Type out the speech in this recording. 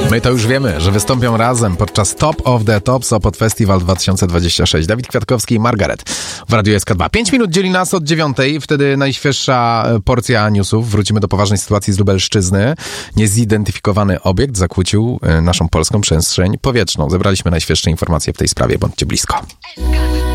My to już wiemy, że wystąpią razem podczas Top of the Top Sopot Festival 2026. Dawid Kwiatkowski i Margaret w Radiu SK2. 5 minut dzieli nas od 9, wtedy najświeższa porcja newsów. Wrócimy do poważnej sytuacji z Lubelszczyzny. Niezidentyfikowany obiekt zakłócił naszą polską przestrzeń powietrzną. Zebraliśmy najświeższe informacje w tej sprawie. Bądźcie blisko.